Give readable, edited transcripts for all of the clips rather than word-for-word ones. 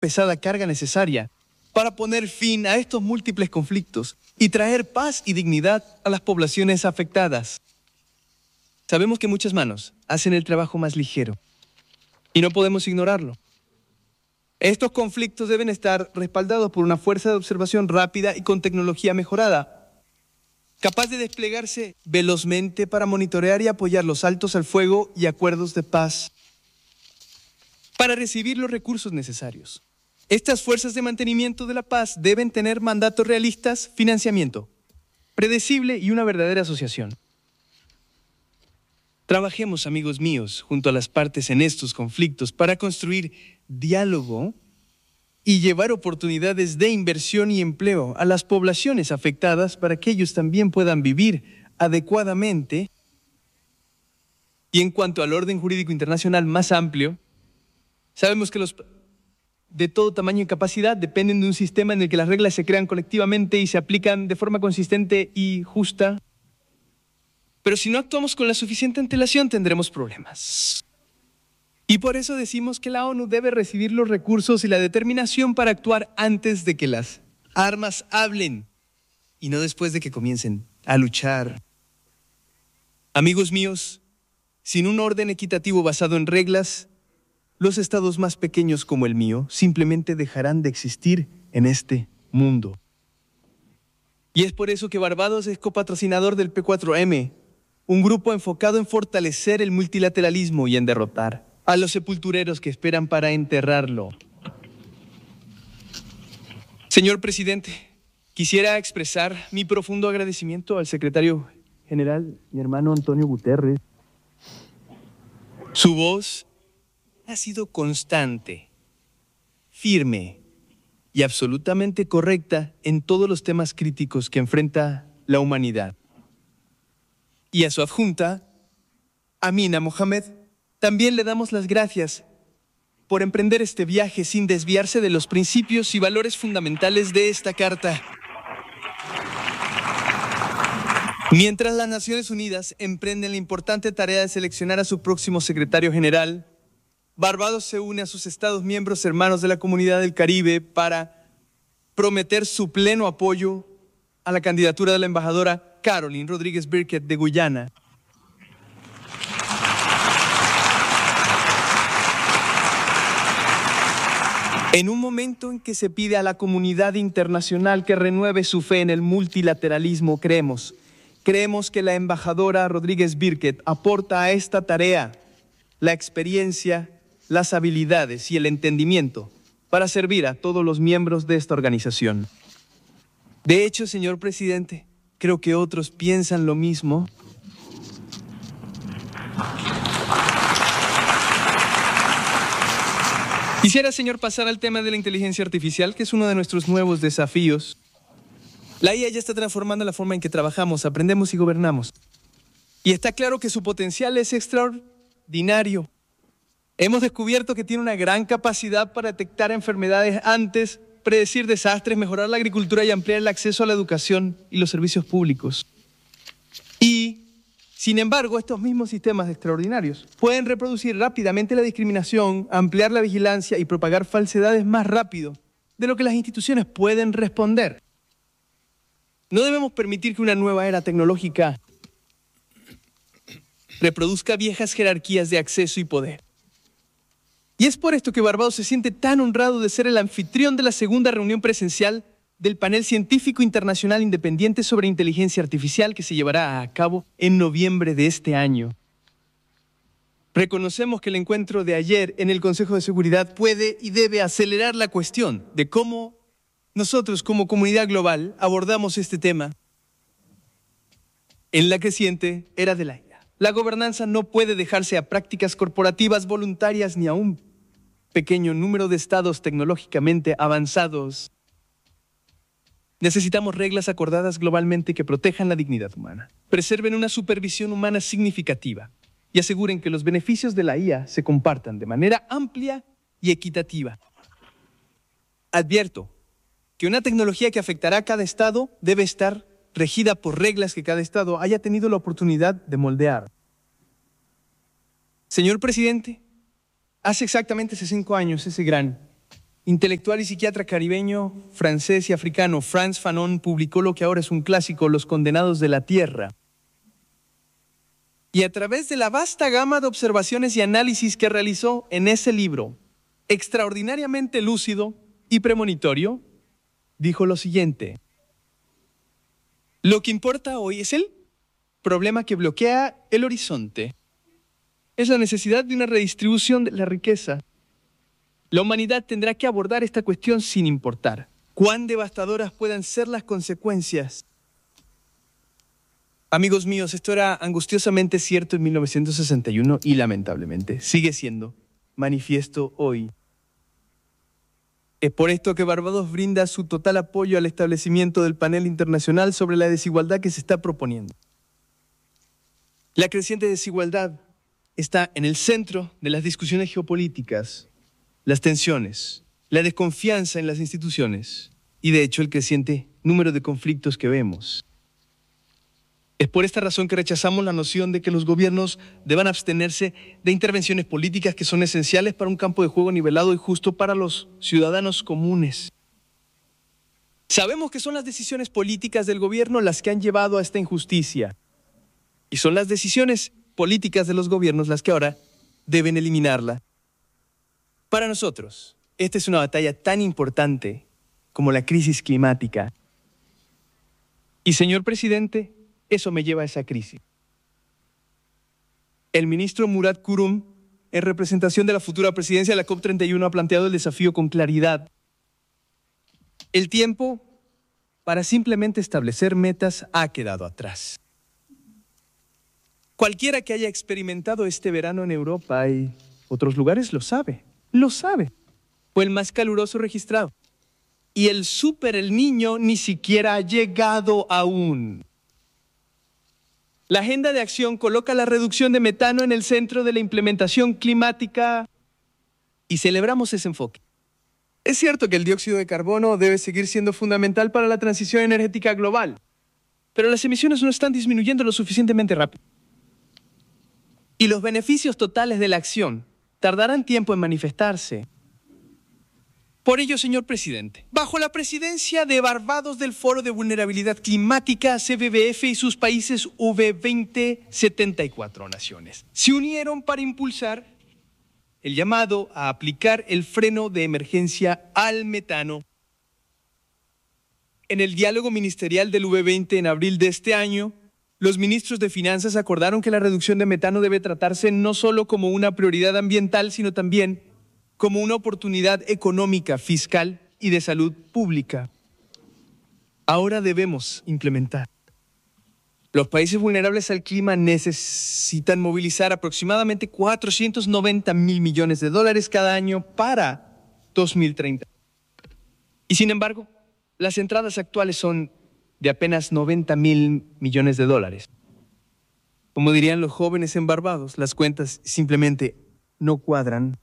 pesada carga necesaria para poner fin a estos múltiples conflictos y traer paz y dignidad a las poblaciones afectadas. Sabemos que muchas manos hacen el trabajo más ligero y no podemos ignorarlo. Estos conflictos deben estar respaldados por una fuerza de observación rápida y con tecnología mejorada, capaz de desplegarse velozmente para monitorear y apoyar los altos al fuego y acuerdos de paz, para recibir los recursos necesarios. Estas fuerzas de mantenimiento de la paz deben tener mandatos realistas, financiamiento predecible y una verdadera asociación. Trabajemos, amigos míos, junto a las partes en estos conflictos para construir diálogo y llevar oportunidades de inversión y empleo a las poblaciones afectadas para que ellos también puedan vivir adecuadamente. Y en cuanto al orden jurídico internacional más amplio, sabemos que los de todo tamaño y capacidad dependen de un sistema en el que las reglas se crean colectivamente y se aplican de forma consistente y justa. Pero si no actuamos con la suficiente antelación, tendremos problemas. Y por eso decimos que la ONU debe recibir los recursos y la determinación para actuar antes de que las armas hablen y no después de que comiencen a luchar. Amigos míos, sin un orden equitativo basado en reglas, los estados más pequeños como el mío simplemente dejarán de existir en este mundo. Y es por eso que Barbados es copatrocinador del P4M, un grupo enfocado en fortalecer el multilateralismo y en derrotar a los sepultureros que esperan para enterrarlo. Señor presidente, quisiera expresar mi profundo agradecimiento al secretario general, mi hermano Antonio Guterres. Su voz ha sido constante, firme y absolutamente correcta en todos los temas críticos que enfrenta la humanidad. Y a su adjunta, Amina Mohamed, también le damos las gracias por emprender este viaje sin desviarse de los principios y valores fundamentales de esta carta. Mientras las Naciones Unidas emprenden la importante tarea de seleccionar a su próximo secretario general, Barbados se une a sus Estados miembros hermanos de la Comunidad del Caribe para prometer su pleno apoyo a la candidatura de la embajadora Caroline Rodríguez Birkett de Guyana. En un momento en que se pide a la comunidad internacional que renueve su fe en el multilateralismo, creemos que la embajadora Rodríguez Birkett aporta a esta tarea la experiencia, las habilidades y el entendimiento para servir a todos los miembros de esta organización. De hecho, señor presidente, creo que otros piensan lo mismo. Quisiera, señor, pasar al tema de la inteligencia artificial, que es uno de nuestros nuevos desafíos. La IA ya está transformando la forma en que trabajamos, aprendemos y gobernamos. Y está claro que su potencial es extraordinario. Hemos descubierto que tiene una gran capacidad para detectar enfermedades antes, predecir desastres, mejorar la agricultura y ampliar el acceso a la educación y los servicios públicos. Y, sin embargo, estos mismos sistemas extraordinarios pueden reproducir rápidamente la discriminación, ampliar la vigilancia y propagar falsedades más rápido de lo que las instituciones pueden responder. No debemos permitir que una nueva era tecnológica reproduzca viejas jerarquías de acceso y poder. Y es por esto que Barbados se siente tan honrado de ser el anfitrión de la segunda reunión presencial del Panel Científico Internacional Independiente sobre Inteligencia Artificial que se llevará a cabo en noviembre de este año. Reconocemos que el encuentro de ayer en el Consejo de Seguridad puede y debe acelerar la cuestión de cómo nosotros como comunidad global abordamos este tema en la creciente era de la IA. La gobernanza no puede dejarse a prácticas corporativas voluntarias ni a un pequeño número de estados tecnológicamente avanzados. Necesitamos reglas acordadas globalmente que protejan la dignidad humana, preserven una supervisión humana significativa y aseguren que los beneficios de la IA se compartan de manera amplia y equitativa. Advierto que una tecnología que afectará a cada estado debe estar regida por reglas que cada estado haya tenido la oportunidad de moldear. Señor presidente, hace exactamente 5 años ese gran intelectual y psiquiatra caribeño, francés y africano Frantz Fanon publicó lo que ahora es un clásico, Los condenados de la tierra. Y a través de la vasta gama de observaciones y análisis que realizó en ese libro, extraordinariamente lúcido y premonitorio, dijo lo siguiente: lo que importa hoy es el problema que bloquea el horizonte. Es la necesidad de una redistribución de la riqueza. La humanidad tendrá que abordar esta cuestión sin importar cuán devastadoras puedan ser las consecuencias. Amigos míos, esto era angustiosamente cierto en 1961 y lamentablemente sigue siendo manifiesto hoy. Es por esto que Barbados brinda su total apoyo al establecimiento del panel internacional sobre la desigualdad que se está proponiendo. La creciente desigualdad está en el centro de las discusiones geopolíticas, las tensiones, la desconfianza en las instituciones y, de hecho, el creciente número de conflictos que vemos. Es por esta razón que rechazamos la noción de que los gobiernos deban abstenerse de intervenciones políticas que son esenciales para un campo de juego nivelado y justo para los ciudadanos comunes. Sabemos que son las decisiones políticas del gobierno las que han llevado a esta injusticia. Y son las decisiones políticas de los gobiernos las que ahora deben eliminarla. Para nosotros, esta es una batalla tan importante como la crisis climática. Y, señor presidente, eso me lleva a esa crisis. El ministro Murat Kurum, en representación de la futura presidencia de la COP31, ha planteado el desafío con claridad. El tiempo para simplemente establecer metas ha quedado atrás. Cualquiera que haya experimentado este verano en Europa y otros lugares lo sabe. Fue el más caluroso registrado. Y el El Niño ni siquiera ha llegado aún. La agenda de acción coloca la reducción de metano en el centro de la implementación climática y celebramos ese enfoque. Es cierto que el dióxido de carbono debe seguir siendo fundamental para la transición energética global, pero las emisiones no están disminuyendo lo suficientemente rápido. Y los beneficios totales de la acción tardarán tiempo en manifestarse. Por ello, señor presidente, bajo la presidencia de Barbados del Foro de Vulnerabilidad Climática, CBBF y sus países V20, 74 naciones se unieron para impulsar el llamado a aplicar el freno de emergencia al metano. En el diálogo ministerial del V20 en abril de este año, los ministros de Finanzas acordaron que la reducción de metano debe tratarse no solo como una prioridad ambiental, sino también como una oportunidad económica, fiscal y de salud pública. Ahora debemos implementar. Los países vulnerables al clima necesitan movilizar aproximadamente 490.000 millones de dólares cada año para 2030. Y sin embargo, las entradas actuales son de apenas 90.000 millones de dólares. Como dirían los jóvenes en Barbados, las cuentas simplemente no cuadran.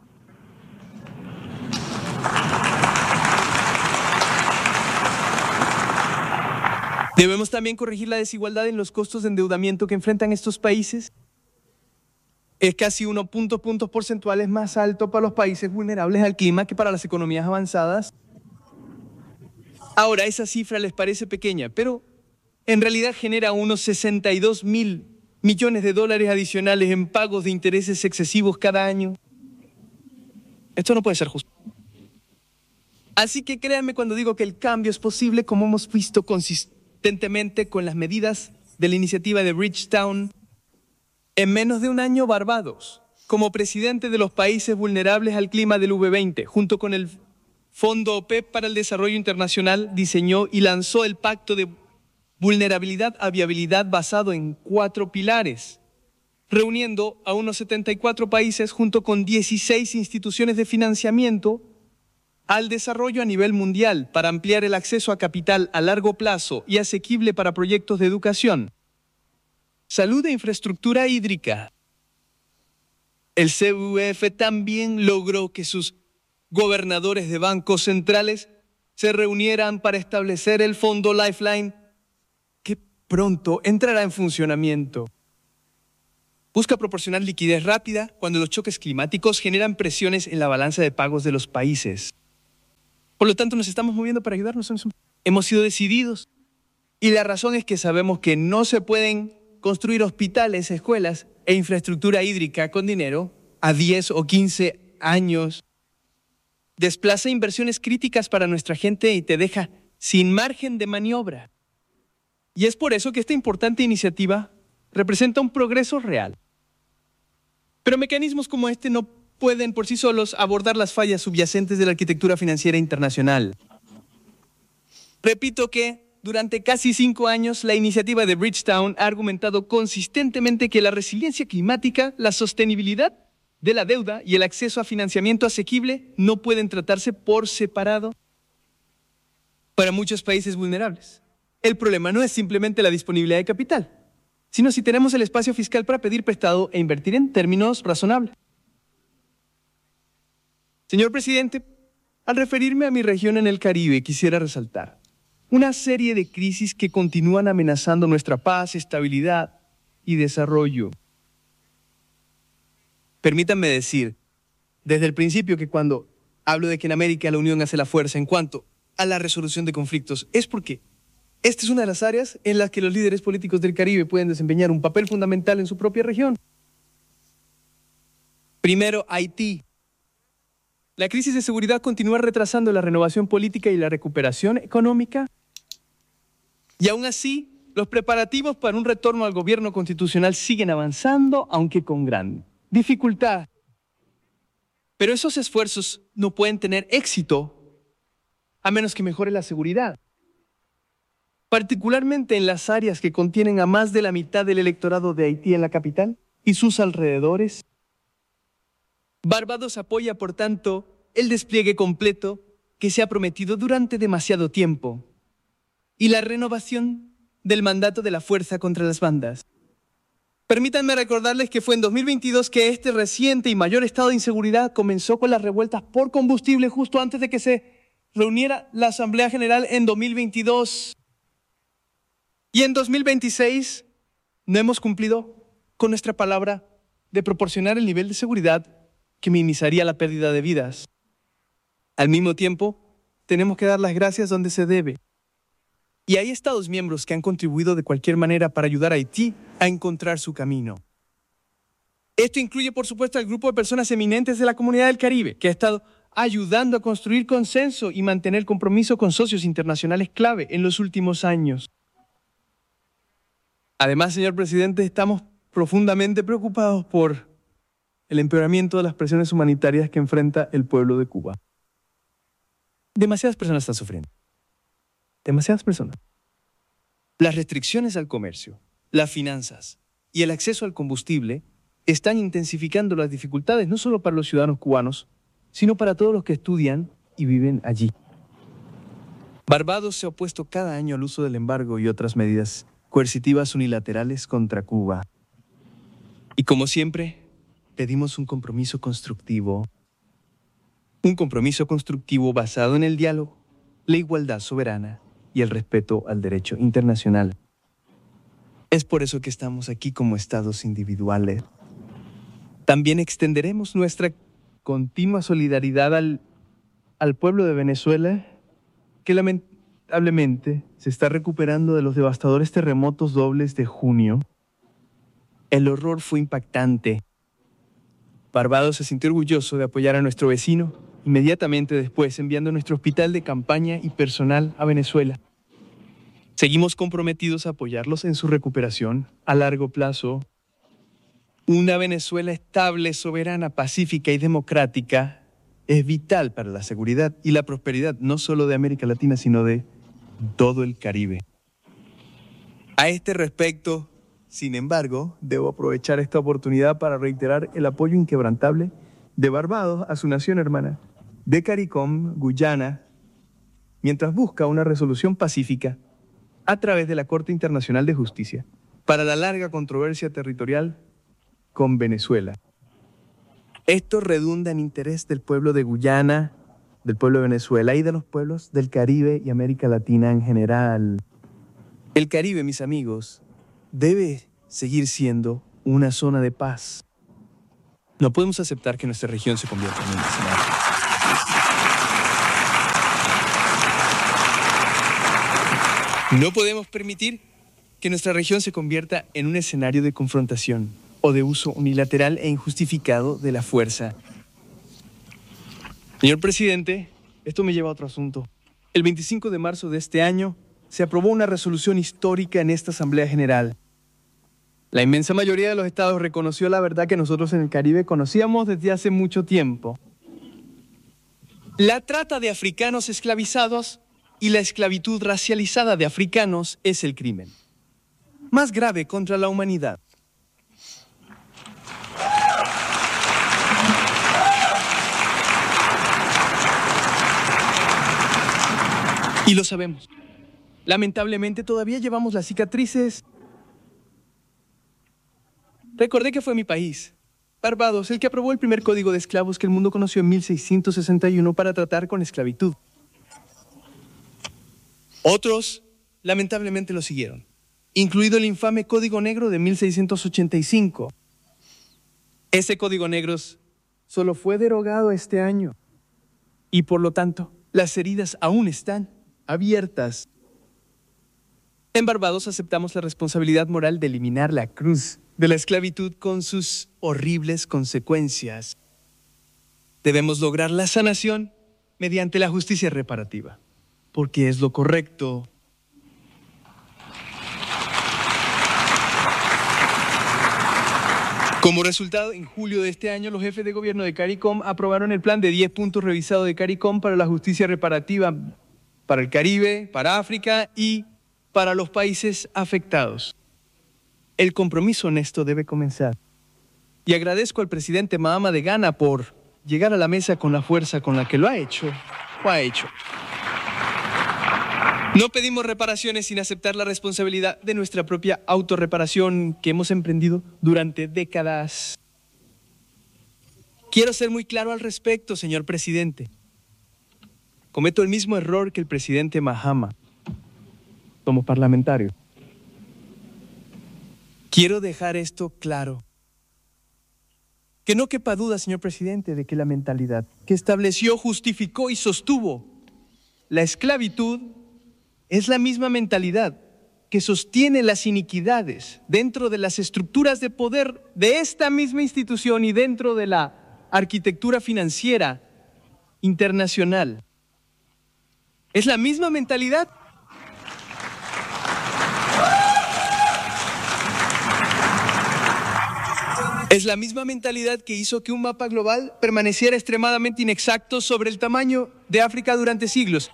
Debemos también corregir la desigualdad en los costos de endeudamiento que enfrentan estos países. Es casi 1 puntos porcentuales más alto para los países vulnerables al clima que para las economías avanzadas. Ahora, esa cifra les parece pequeña, pero en realidad genera unos 62.000 millones de dólares adicionales en pagos de intereses excesivos cada año. Esto no puede ser justo. Así que créanme cuando digo que el cambio es posible, como hemos visto consistentemente con las medidas de la iniciativa de Bridgetown. En menos de un año, Barbados, como presidente de los países vulnerables al clima del V20, junto con el Fondo OPEP para el Desarrollo Internacional, diseñó y lanzó el Pacto de Vulnerabilidad a Viabilidad basado en 4 pilares, reuniendo a unos 74 países junto con 16 instituciones de financiamiento al desarrollo a nivel mundial para ampliar el acceso a capital a largo plazo y asequible para proyectos de educación, salud e infraestructura hídrica. El CBVF también logró que sus gobernadores de bancos centrales se reunieran para establecer el Fondo Lifeline, que pronto entrará en funcionamiento. Busca proporcionar liquidez rápida cuando los choques climáticos generan presiones en la balanza de pagos de los países. Por lo tanto, nos estamos moviendo para ayudarnos. Hemos sido decididos. Y la razón es que sabemos que no se pueden construir hospitales, escuelas e infraestructura hídrica con dinero a 10 o 15 años. Desplaza inversiones críticas para nuestra gente y te deja sin margen de maniobra. Y es por eso que esta importante iniciativa representa un progreso real. Pero mecanismos como este no pueden por sí solos abordar las fallas subyacentes de la arquitectura financiera internacional. Repito que durante casi 5 años la iniciativa de Bridgetown ha argumentado consistentemente que la resiliencia climática, la sostenibilidad de la deuda y el acceso a financiamiento asequible no pueden tratarse por separado para muchos países vulnerables. El problema no es simplemente la disponibilidad de capital, sino si tenemos el espacio fiscal para pedir prestado e invertir en términos razonables. Señor presidente, al referirme a mi región en el Caribe, quisiera resaltar una serie de crisis que continúan amenazando nuestra paz, estabilidad y desarrollo. Permítanme decir, desde el principio, que cuando hablo de que en América la unión hace la fuerza en cuanto a la resolución de conflictos, es porque esta es una de las áreas en las que los líderes políticos del Caribe pueden desempeñar un papel fundamental en su propia región. Primero, Haití. La crisis de seguridad continúa retrasando la renovación política y la recuperación económica. Y aún así, los preparativos para un retorno al gobierno constitucional siguen avanzando, aunque con gran dificultad. Pero esos esfuerzos no pueden tener éxito a menos que mejore la seguridad, particularmente en las áreas que contienen a más de la mitad del electorado de Haití en la capital y sus alrededores. Barbados apoya, por tanto, el despliegue completo que se ha prometido durante demasiado tiempo y la renovación del mandato de la fuerza contra las bandas. Permítanme recordarles que fue en 2022 que este reciente y mayor estado de inseguridad comenzó con las revueltas por combustible justo antes de que se reuniera la Asamblea General en 2022. Y en 2026 no hemos cumplido con nuestra palabra de proporcionar el nivel de seguridad que minimizaría la pérdida de vidas. Al mismo tiempo, tenemos que dar las gracias donde se debe. Y hay Estados miembros que han contribuido de cualquier manera para ayudar a Haití a encontrar su camino. Esto incluye, por supuesto, al grupo de personas eminentes de la Comunidad del Caribe, que ha estado ayudando a construir consenso y mantener compromiso con socios internacionales clave en los últimos años. Además, señor presidente, estamos profundamente preocupados por el empeoramiento de las presiones humanitarias que enfrenta el pueblo de Cuba. Demasiadas personas están sufriendo. Demasiadas personas. Las restricciones al comercio, las finanzas y el acceso al combustible están intensificando las dificultades no solo para los ciudadanos cubanos, sino para todos los que estudian y viven allí. Barbados se ha opuesto cada año al uso del embargo y otras medidas coercitivas unilaterales contra Cuba. Y como siempre, pedimos un compromiso constructivo basado en el diálogo, la igualdad soberana y el respeto al derecho internacional. Es por eso que estamos aquí como estados individuales. También extenderemos nuestra continua solidaridad al pueblo de Venezuela, que lamentablemente se está recuperando de los devastadores terremotos dobles de junio. El horror fue impactante. Barbados se sintió orgulloso de apoyar a nuestro vecino, inmediatamente después enviando nuestro hospital de campaña y personal a Venezuela. Seguimos comprometidos a apoyarlos en su recuperación a largo plazo. Una Venezuela estable, soberana, pacífica y democrática es vital para la seguridad y la prosperidad no solo de América Latina, sino de todo el Caribe. A este respecto, sin embargo, debo aprovechar esta oportunidad para reiterar el apoyo inquebrantable de Barbados a su nación hermana, de CARICOM, Guyana, mientras busca una resolución pacífica a través de la Corte Internacional de Justicia para la larga controversia territorial con Venezuela. Esto redunda en interés del pueblo de Guyana, del pueblo de Venezuela y de los pueblos del Caribe y América Latina en general. El Caribe, mis amigos, debe seguir siendo una zona de paz. No podemos aceptar que nuestra región se convierta en un escenario. No podemos permitir que nuestra región se convierta en un escenario de confrontación o de uso unilateral e injustificado de la fuerza. Señor presidente, esto me lleva a otro asunto. El 25 de marzo de este año se aprobó una resolución histórica en esta Asamblea General. La inmensa mayoría de los estados reconoció la verdad que nosotros en el Caribe conocíamos desde hace mucho tiempo. La trata de africanos esclavizados y la esclavitud racializada de africanos es el crimen más grave contra la humanidad. Y lo sabemos. Lamentablemente todavía llevamos las cicatrices. Recordé que fue mi país, Barbados, el que aprobó el primer código de esclavos que el mundo conoció en 1661 para tratar con esclavitud. Otros, lamentablemente, lo siguieron, incluido el infame Código Negro de 1685. Ese Código Negro solo fue derogado este año y, por lo tanto, las heridas aún están abiertas. En Barbados aceptamos la responsabilidad moral de eliminar la cruz de la esclavitud con sus horribles consecuencias. Debemos lograr la sanación mediante la justicia reparativa, porque es lo correcto. Como resultado, en julio de este año, los jefes de gobierno de CARICOM aprobaron el plan de 10 puntos revisado de CARICOM para la justicia reparativa para el Caribe, para África y para los países afectados. El compromiso honesto debe comenzar. Y agradezco al presidente Mahama de Ghana por llegar a la mesa con la fuerza con la que lo ha hecho. No pedimos reparaciones sin aceptar la responsabilidad de nuestra propia autorreparación que hemos emprendido durante décadas. Quiero ser muy claro al respecto, señor presidente. Cometo el mismo error que el presidente Mahama como parlamentario. Quiero dejar esto claro. Que no quepa duda, señor presidente, de que la mentalidad que estableció, justificó y sostuvo la esclavitud es la misma mentalidad que sostiene las iniquidades dentro de las estructuras de poder de esta misma institución y dentro de la arquitectura financiera internacional. Es la misma mentalidad. Es la misma mentalidad que hizo que un mapa global permaneciera extremadamente inexacto sobre el tamaño de África durante siglos.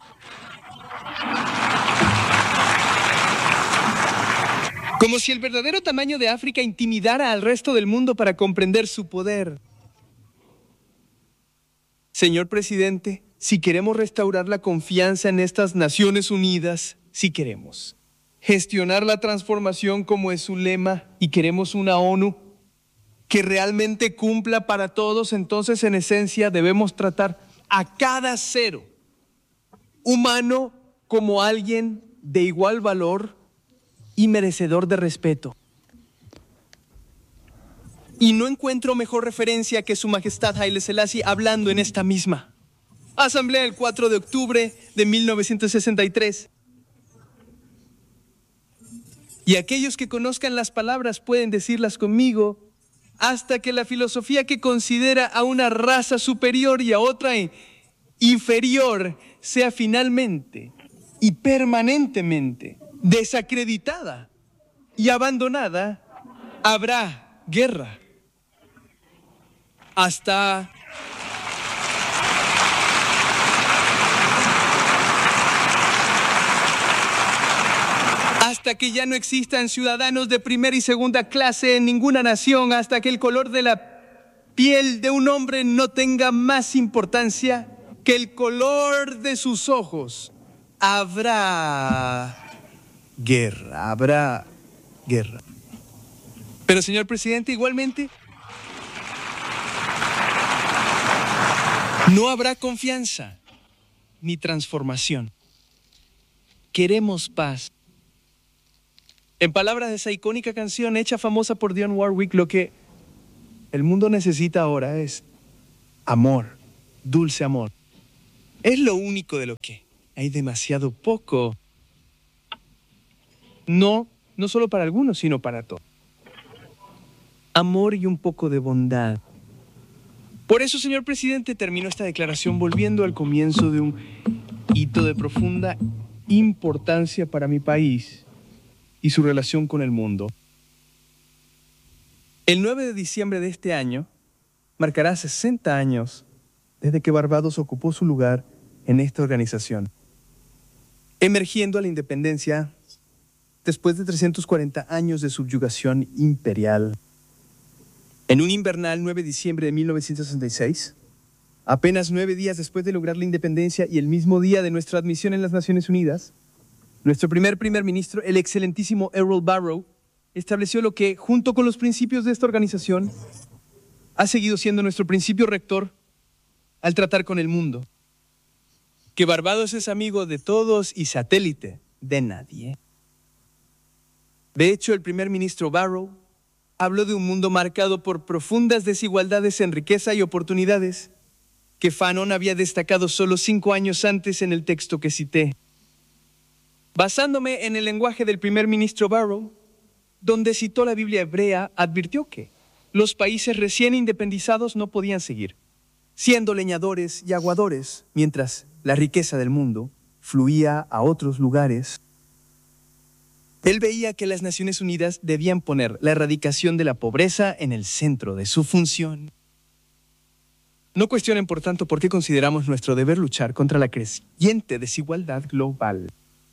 Como si el verdadero tamaño de África intimidara al resto del mundo para comprender su poder. Señor presidente, si queremos restaurar la confianza en estas Naciones Unidas, si queremos gestionar la transformación como es su lema y queremos una ONU que realmente cumpla para todos, entonces en esencia debemos tratar a cada ser humano como alguien de igual valor y merecedor de respeto. Y no encuentro mejor referencia que Su Majestad Haile Selassie hablando en esta misma Asamblea el 4 de octubre de 1963. Y aquellos que conozcan las palabras pueden decirlas conmigo: hasta que la filosofía que considera a una raza superior y a otra inferior sea finalmente y permanentemente desacreditada y abandonada, habrá guerra. Hasta que ya no existan ciudadanos de primera y segunda clase en ninguna nación, hasta que el color de la piel de un hombre no tenga más importancia que el color de sus ojos, habrá guerra. Pero, señor presidente, igualmente, no habrá confianza ni transformación. Queremos paz. En palabras de esa icónica canción hecha famosa por Dionne Warwick, lo que el mundo necesita ahora es amor, dulce amor. Es lo único de lo que hay demasiado poco. No solo para algunos, sino para todos. Amor y un poco de bondad. Por eso, señor presidente, termino esta declaración volviendo al comienzo de un hito de profunda importancia para mi país y su relación con el mundo. El 9 de diciembre de este año marcará 60 años desde que Barbados ocupó su lugar en esta organización, emergiendo a la independencia después de 340 años de subyugación imperial. En un invernal 9 de diciembre de 1966, apenas 9 días después de lograr la independencia y el mismo día de nuestra admisión en las Naciones Unidas, nuestro primer ministro, el excelentísimo Errol Barrow, estableció lo que, junto con los principios de esta organización, ha seguido siendo nuestro principio rector al tratar con el mundo. Que Barbados es amigo de todos y satélite de nadie. De hecho, el primer ministro Barrow habló de un mundo marcado por profundas desigualdades en riqueza y oportunidades que Fanon había destacado solo 5 años antes en el texto que cité. Basándome en el lenguaje del primer ministro Barrow, donde citó la Biblia hebrea, advirtió que los países recién independizados no podían seguir siendo leñadores y aguadores, mientras la riqueza del mundo fluía a otros lugares. Él veía que las Naciones Unidas debían poner la erradicación de la pobreza en el centro de su función. No cuestionen, por tanto, por qué consideramos nuestro deber luchar contra la creciente desigualdad global.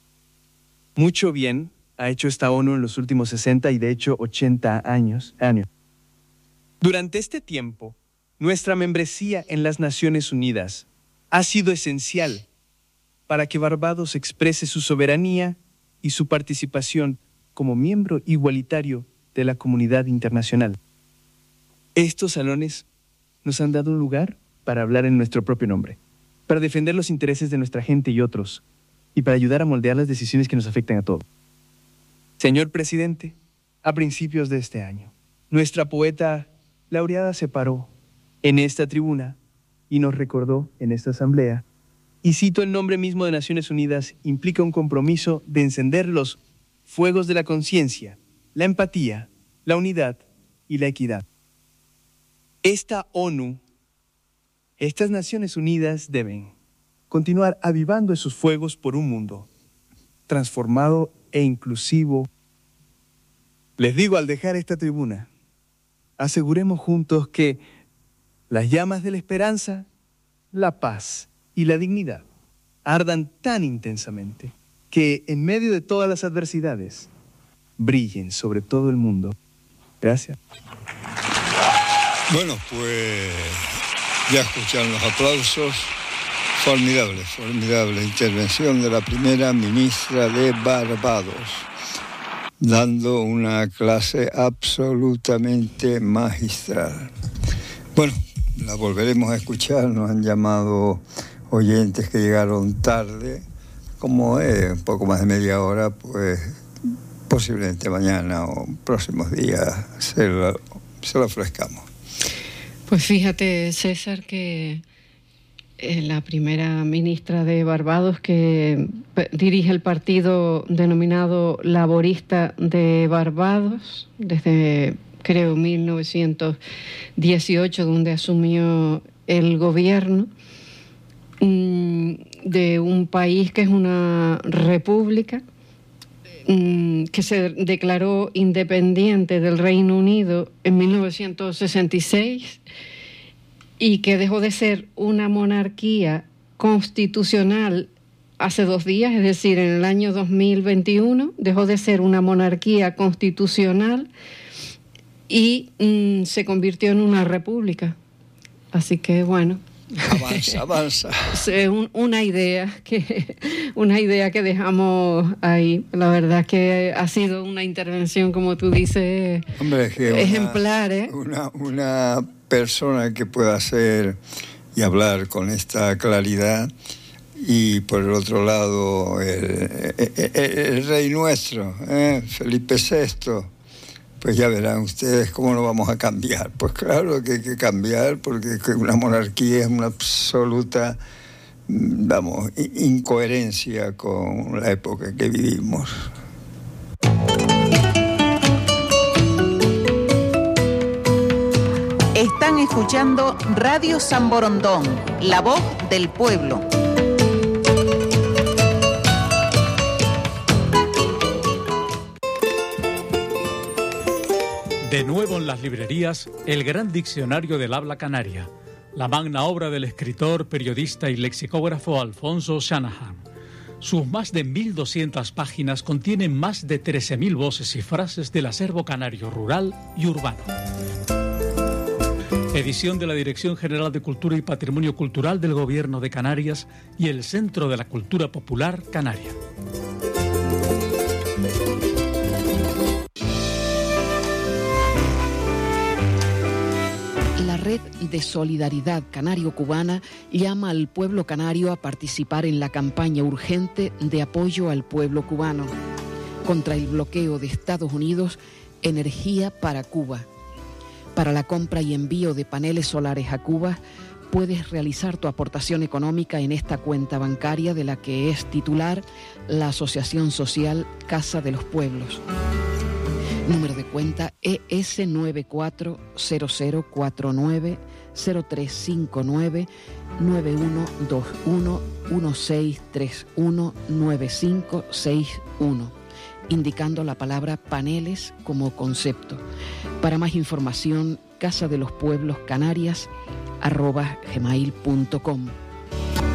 Mucho bien ha hecho esta ONU en los últimos 60 y de hecho 80 años. Durante este tiempo, nuestra membresía en las Naciones Unidas ha sido esencial para que Barbados exprese su soberanía y su participación como miembro igualitario de la comunidad internacional. Estos salones nos han dado un lugar para hablar en nuestro propio nombre, para defender los intereses de nuestra gente y otros, y para ayudar a moldear las decisiones que nos afectan a todos. Señor presidente, a principios de este año, nuestra poeta laureada se paró en esta tribuna y nos recordó en esta asamblea, y cito el nombre mismo de Naciones Unidas, implica un compromiso de encender los fuegos de la conciencia, la empatía, la unidad y la equidad. Esta ONU, estas Naciones Unidas deben continuar avivando esos fuegos por un mundo transformado e inclusivo. Les digo, al dejar esta tribuna, aseguremos juntos que las llamas de la esperanza, la paz y la dignidad ardan tan intensamente que en medio de todas las adversidades brillen sobre todo el mundo. Gracias. Bueno, pues ya escuchan los aplausos. Formidable intervención de la primera ministra de Barbados, dando una clase absolutamente magistral. Bueno, la volveremos a escuchar. Nos han llamado oyentes que llegaron tarde. Como es un poco más de media hora, pues posiblemente mañana o próximos días se lo ofrezcamos. Pues fíjate, César, que la primera ministra de Barbados, que dirige el partido denominado Laborista de Barbados desde, creo, 1918, donde asumió el gobierno de un país que es una república, que se declaró independiente del Reino Unido en 1966 y que dejó de ser una monarquía constitucional hace 2 días, es decir, en el año 2021, dejó de ser una monarquía constitucional y se convirtió en una república. Así que, bueno... Avanza. Una idea que dejamos ahí. La verdad es que ha sido una intervención, como tú dices, ejemplar. Una persona que pueda hacer y hablar con esta claridad, y por el otro lado el rey nuestro, Felipe VI. Pues ya verán ustedes cómo no vamos a cambiar. Pues claro que hay que cambiar, porque una monarquía es una absoluta, incoherencia con la época que vivimos. Están escuchando Radio San Borondón, la voz del pueblo. De nuevo en las librerías, el gran diccionario del habla canaria, la magna obra del escritor, periodista y lexicógrafo Alfonso Shanahan. Sus más de 1.200 páginas contienen más de 13.000 voces y frases del acervo canario rural y urbano. Edición de la Dirección General de Cultura y Patrimonio Cultural del Gobierno de Canarias y el Centro de la Cultura Popular Canaria. La Red de Solidaridad Canario-Cubana llama al pueblo canario a participar en la campaña urgente de apoyo al pueblo cubano contra el bloqueo de Estados Unidos, Energía para Cuba. Para la compra y envío de paneles solares a Cuba, puedes realizar tu aportación económica en esta cuenta bancaria de la que es titular la Asociación Social Casa de los Pueblos. Número de cuenta ES 940049 0359 9121 1631 9561, indicando la palabra paneles como concepto. Para más información, casadelospuebloscanarias@gmail.com.